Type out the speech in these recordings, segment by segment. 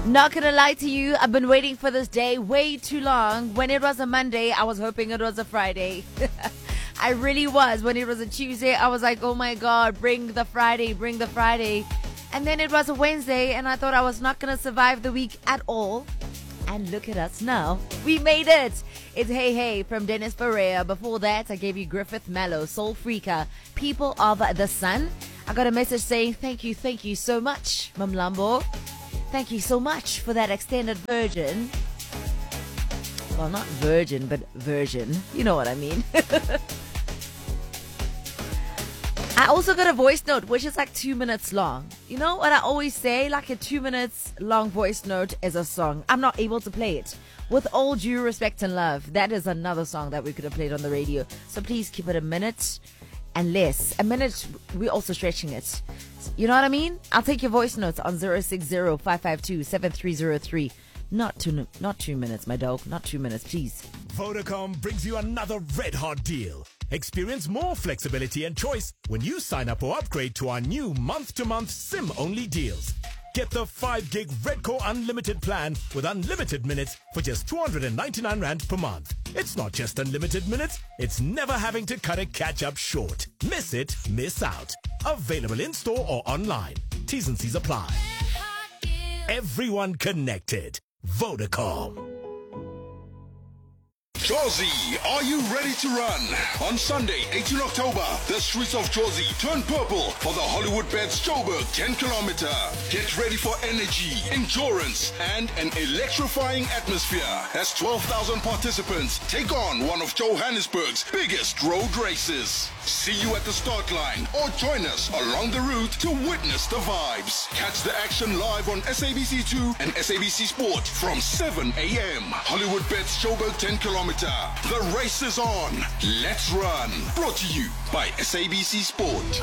Not gonna lie to you, I've been waiting for this day way too long. When it was a Monday, I was hoping it was a Friday. I really was. When it was a Tuesday, I was like, oh my God, bring the Friday, bring the Friday. And then it was a Wednesday, and I thought I was not gonna survive the week at all. And look at us now. We made it. It's Hey Hey from Dennis Ferreira. Before that, I gave you Griffith Mallow, Soul Freaka, People of the Sun. I got a message saying, thank you so much, Mamlambo. Thank you so much for that extended version. Well, not virgin, but version. You know what I mean. I also got a voice note, which is like 2 minutes long. You know what I always say? Like a 2 minutes long voice note is a song. I'm not able to play it. With all due respect and love, that is another song that we could have played on the radio. So please keep it a minute and less. A minute, we're also stretching it. You know what I mean? I'll take your voice notes on 060-552-7303. Not 2 minutes, my dog. Not 2 minutes, please. Vodacom brings you another red-hot deal. Experience more flexibility and choice when you sign up or upgrade to our new month-to-month SIM-only deals. Get the 5-gig Redcore Unlimited plan with unlimited minutes for just 299 Rand per month. It's not just unlimited minutes, it's never having to cut a catch-up short. Miss it, miss out. Available in-store or online. T's and C's apply. Everyone connected. Vodacom. Jozi, are you ready to run? On Sunday, 18 October, the streets of Jozi turn purple for the Hollywoodbets Joburg 10-kilometer. Get ready for energy, endurance, and an electrifying atmosphere as 12,000 participants take on one of Johannesburg's biggest road races. See you at the start line or join us along the route to witness the vibes. Catch the action live on SABC2 and SABC Sport from 7 a.m. Hollywoodbets Joburg 10-kilometer. The race is on. Let's run. Brought to you by SABC Sport.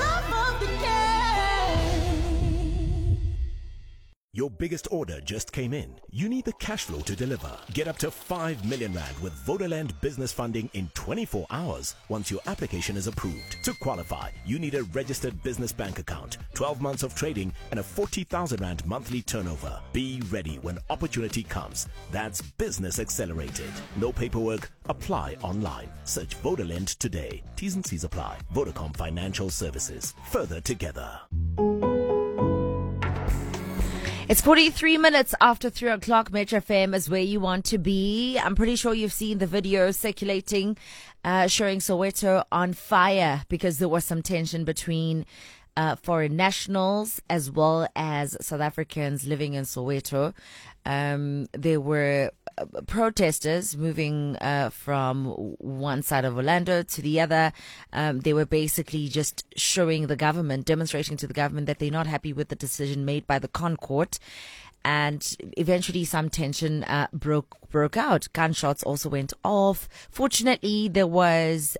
Your biggest order just came in. You need the cash flow to deliver. Get up to 5 million Rand with Vodaland business funding in 24 hours once your application is approved. To qualify, you need a registered business bank account, 12 months of trading, and a 40,000 Rand monthly turnover. Be ready when opportunity comes. That's Business Accelerated. No paperwork. Apply online. Search Vodaland today. T's and C's apply. Vodacom Financial Services. Further together. It's 43 minutes after 3 o'clock. Metro FM is where you want to be. I'm pretty sure you've seen the video circulating, showing Soweto on fire because there was some tension between foreign nationals as well as South Africans living in Soweto. There were protesters moving from one side of Orlando to the other. They were basically just showing the government, demonstrating to the government that they're not happy with the decision made by the Concourt. And eventually some tension broke out. Gunshots also went off. Fortunately, there was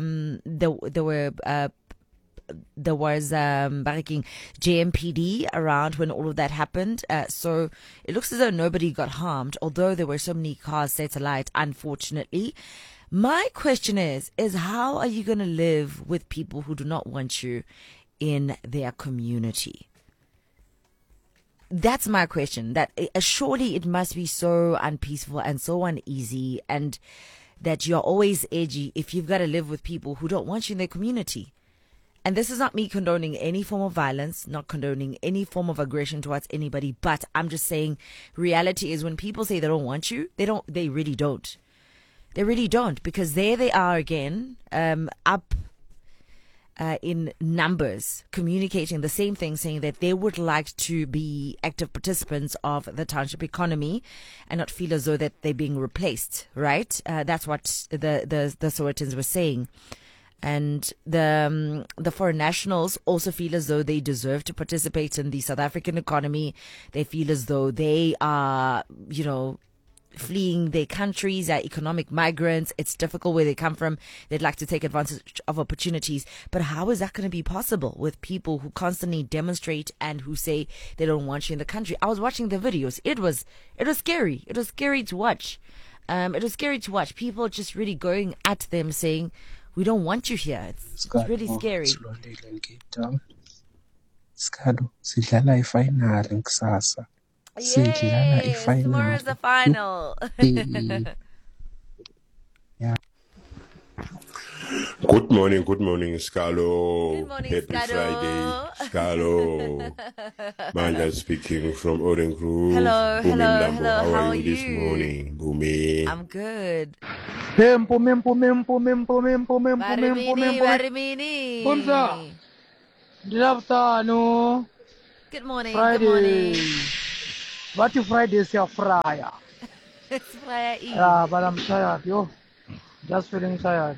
barricking JMPD around when all of that happened. So it looks as though nobody got harmed, although there were so many cars set alight, unfortunately. My question is how are you going to live with people who do not want you in their community? That's my question. That surely it must be so unpeaceful and so uneasy, and that you're always edgy if you've got to live with people who don't want you in their community. And this is not me condoning any form of violence, not condoning any form of aggression towards anybody, but I'm just saying reality is when people say they don't want you, they really don't. They really don't, because there they are again, up in numbers, communicating the same thing, saying that they would like to be active participants of the township economy and not feel as though that they're being replaced, right? That's what the Sowetans were saying. And the foreign nationals also feel as though they deserve to participate in the South African economy. They feel as though they are, fleeing their countries, are economic migrants. It's difficult where they come from. They'd like to take advantage of opportunities. But how is that going to be possible with people who constantly demonstrate and who say they don't want you in the country? I was watching the videos. It was scary. It was scary to watch. It was scary to watch people just really going at them, saying, we don't want you here. It's really scary. Skado sidlala ifinal ngisasa. Yes, tomorrow's the final. Yeah. Good morning, Scalo. Good morning, Happy Scalo. Friday, Scalo. Manja speaking from Orenkru. Hello. How are you this you? morning, Bumi? I'm good. Mempo. Barimini. Kumsa. Dilaptano. Good morning. Friday. Good morning. What if Friday is your Friday? It's Friday Eve. Yeah, but I'm tired, yo. Just feeling tired.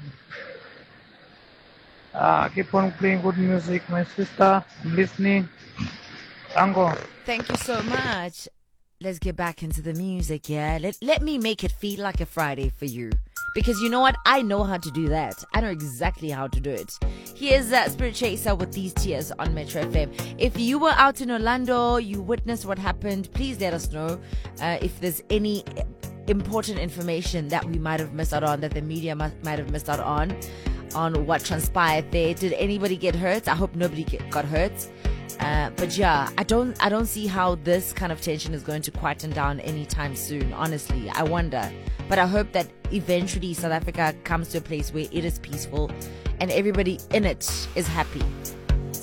Keep on playing good music, my sister. I'm listening. Tango. Thank you so much. Let's get back into the music, yeah? Let me make it feel like a Friday for you. Because you know what? I know how to do that. I know exactly how to do it. Here's Spirit Chaser with These Tears on Metro FM. If you were out in Orlando, you witnessed what happened, please let us know if there's any important information that we might have missed out on, that the media might have missed out on what transpired there. Did anybody get hurt? I hope nobody got hurt. But yeah, I don't see how this kind of tension is going to quieten down anytime soon. Honestly, I wonder. But I hope that eventually South Africa comes to a place where it is peaceful and everybody in it is happy.